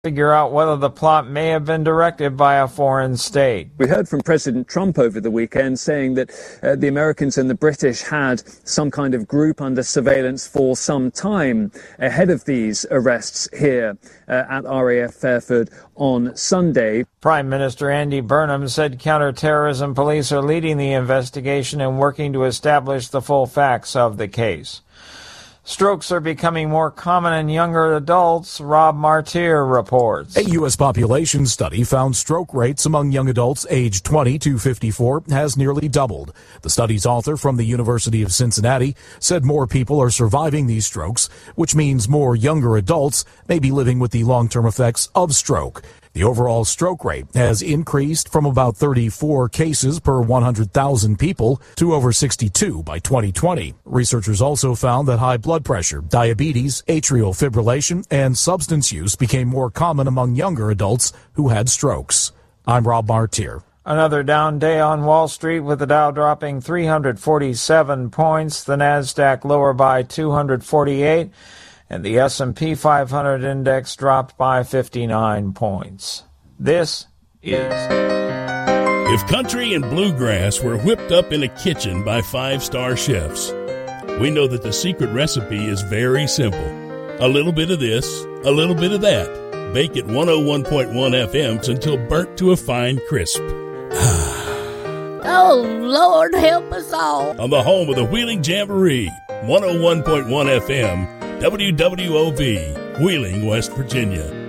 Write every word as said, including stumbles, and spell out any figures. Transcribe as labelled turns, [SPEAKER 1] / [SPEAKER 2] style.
[SPEAKER 1] figure out whether the plot may have been directed by a foreign state.
[SPEAKER 2] We heard from President Trump over the weekend saying that uh, the Americans and the British had some kind of group under surveillance for some time ahead of these arrests here uh, at R A F Fairford on Sunday.
[SPEAKER 1] Prime Minister Andy Burnham said counterterrorism police are leading the investigation and working to establish the full facts of the case. Strokes are becoming more common in younger adults, Rob Martier reports.
[SPEAKER 3] A U S population study found stroke rates among young adults aged twenty to fifty-four has nearly doubled. The study's author from the University of Cincinnati said more people are surviving these strokes, which means more younger adults may be living with the long-term effects of stroke. The overall stroke rate has increased from about thirty-four cases per one hundred thousand people to over sixty-two by twenty twenty. Researchers also found that high blood pressure, diabetes, atrial fibrillation, and substance use became more common among younger adults who had strokes. I'm Rob Martier.
[SPEAKER 1] Another down day on Wall Street with the Dow dropping three hundred forty-seven points, the Nasdaq lower by two hundred forty-eight. And the S and P five hundred index dropped by fifty-nine points. This is...
[SPEAKER 4] If country and bluegrass were whipped up in a kitchen by five-star chefs, we know that the secret recipe is very simple. A little bit of this, a little bit of that. Bake at one oh one point one F M until burnt to a fine crisp.
[SPEAKER 5] Oh, Lord, help us all.
[SPEAKER 4] On the home of the Wheeling Jamboree, one oh one point one F M, W W O V, Wheeling, West Virginia.